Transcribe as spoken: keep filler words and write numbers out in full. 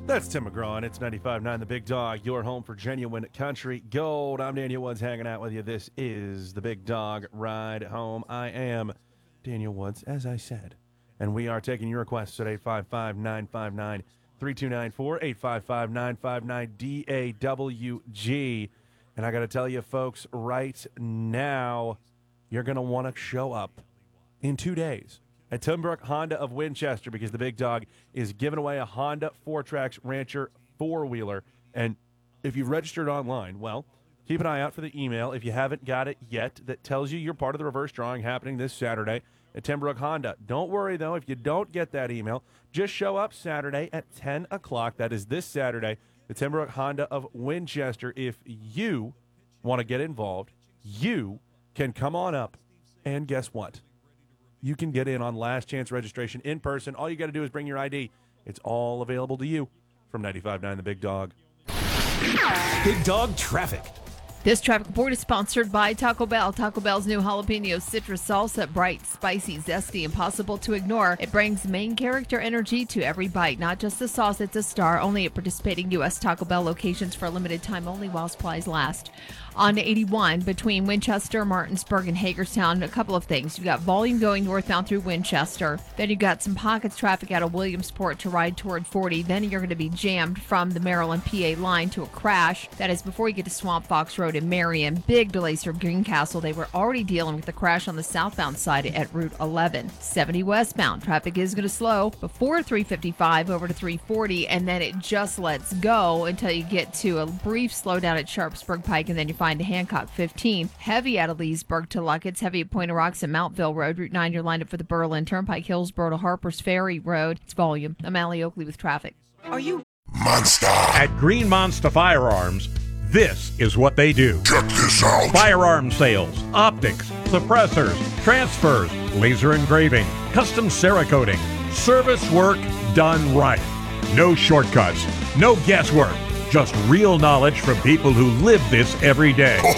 That's Tim McGraw, and it's ninety-five point nine The Big Dog, your home for genuine country gold. I'm Daniel Woods hanging out with you. This is The Big Dog Ride Home. I am Daniel Woods, as I said, and we are taking your requests at eight five five, nine five nine, three two nine four, eight five five, nine five nine, D A W G. And I got to tell you, folks, right now, you're going to want to show up in two days at Timbrook Honda of Winchester, because the Big Dog is giving away a Honda four Tracks Rancher four-wheeler. And if you've registered online, well, keep an eye out for the email, if you haven't got it yet, that tells you you're part of the reverse drawing happening this Saturday at Timbrook Honda. Don't worry, though, if you don't get that email. Just show up Saturday at ten o'clock. That is this Saturday at Timbrook Honda of Winchester. If you want to get involved, you can come on up, and guess what? You can get in on last chance registration in person. All you got to do is bring your I D. It's all available to you from ninety-five point nine The Big Dog. Big Dog Traffic. This traffic report is sponsored by Taco Bell. Taco Bell's new jalapeno citrus salsa, bright, spicy, zesty, impossible to ignore. It brings main character energy to every bite. Not just the sauce, it's a star. Only at participating U S Taco Bell locations for a limited time only while supplies last. On eighty-one, between Winchester, Martinsburg, and Hagerstown, a couple of things. You've got volume going northbound through Winchester. Then you've got some pockets traffic out of Williamsport to ride toward forty. Then you're going to be jammed from the Maryland P A line to a crash. That is before you get to Swamp Fox Road in Marion. Big delays from Greencastle. They were already dealing with the crash on the southbound side at Route eleven. seventy westbound, traffic is going to slow before three fifty-five over to three forty, and then it just lets go until you get to a brief slowdown at Sharpsburg Pike, and then you find to Hancock fifteen. Heavy out of Leesburg to Luckett's, heavy at Point of Rocks and Mountville Road. Route nine, you're lined up for the Berlin Turnpike, Hillsboro to Harper's Ferry Road. It's volume. I'm Allie Oakley with traffic. Are you Monster? At Green Monster Firearms, this is what they do. Check this out. Firearm sales, optics, suppressors, transfers, laser engraving, custom Cerakoting, service work done right. No shortcuts, no guesswork. Just real knowledge from people who live this every day.